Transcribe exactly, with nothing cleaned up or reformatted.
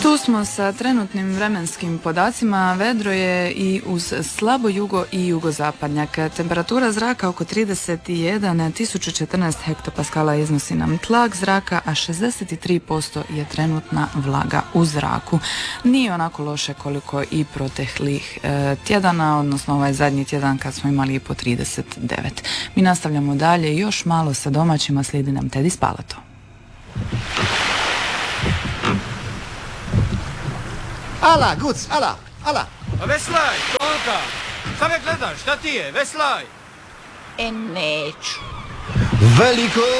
Tu smo sa trenutnim vremenskim podacima. Vedro je i uz slabo jugo i jugozapadnjak. Temperatura zraka oko trideset jedan, tisuću četrnaest hektopaskala iznosi nam tlak zraka, a šezdeset tri posto je trenutna vlaga u zraku. Nije onako loše koliko i proteklih e, tjedana, odnosno ovaj zadnji tjedan kad smo imali i po trideset devet. Mi nastavljamo dalje, još malo sa domaćima, slijedi nam Teddy Spalato. Ala, Guc, ala, ala. A veslaj, Tonka! Šta me gledaš, šta ti je, veslaj! E, neću. Veliko